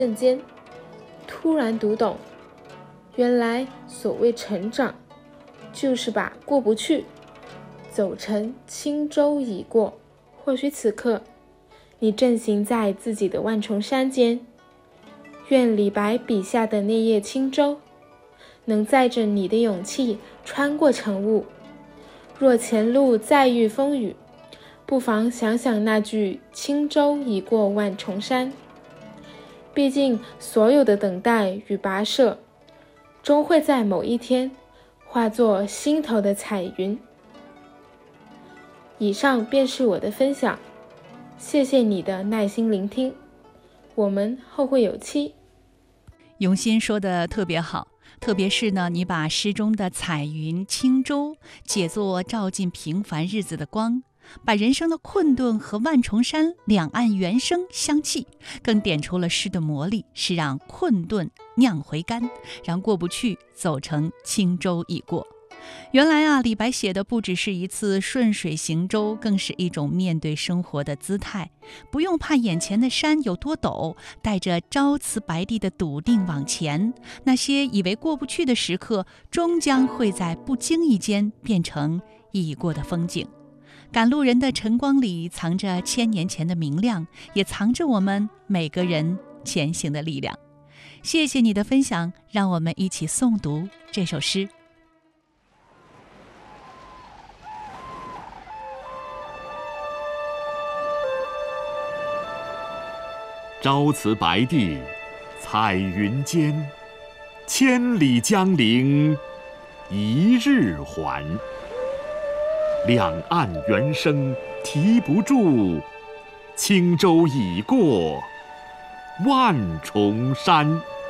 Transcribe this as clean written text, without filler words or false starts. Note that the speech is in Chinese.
瞬间，突然读懂，原来所谓成长，就是把过不去走成轻舟已过。或许此刻，你正行在自己的万重山间，愿李白笔下的那叶轻舟，能载着你的勇气穿过晨雾。若前路再遇风雨，不妨想想那句轻舟已过万重山。毕竟所有的等待与跋涉，终会在某一天化作心头的彩云。以上便是我的分享，谢谢你的耐心聆听，我们后会有期。 永新说的特别好，特别是呢，你把诗中的彩云轻舟解作照进平凡日子的光，把人生的困顿和万重山两岸猿声相契，更点出了诗的魔力，是让困顿酿回甘，让过不去走成轻舟已过。原来啊，李白写的不只是一次顺水行舟，更是一种面对生活的姿态。不用怕眼前的山有多陡，带着朝辞白帝的笃定往前，那些以为过不去的时刻，终将会在不经意间变成已过的风景。赶路人的晨光里藏着1000年前的明亮，也藏着我们每个人前行的力量。谢谢你的分享，让我们一起诵读这首诗。 朝辞白帝彩云间，千里江陵一日还。两岸猿声啼不住，轻舟已过万重山。